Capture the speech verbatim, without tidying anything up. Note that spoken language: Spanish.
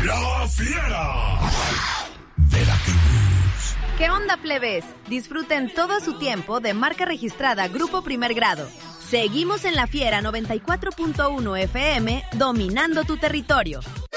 La Fiera. Veracruz. ¿Qué onda, plebes? Disfruten todo su tiempo de marca registrada Grupo Primer Grado. Seguimos en La Fiera noventa y cuatro punto uno F M, dominando tu territorio.